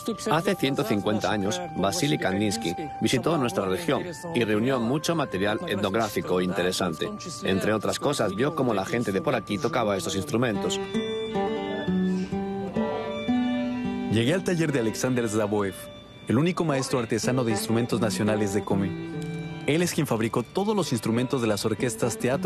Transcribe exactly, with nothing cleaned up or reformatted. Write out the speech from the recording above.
Hace ciento cincuenta años, Vasily Kandinsky visitó nuestra región y reunió mucho material etnográfico interesante. Entre otras cosas, vio cómo la gente de por aquí tocaba estos instrumentos. Llegué al taller de Alexander Zaboev, el único maestro artesano de instrumentos nacionales de Komi. Él es quien fabricó todos los instrumentos de las orquestas teatro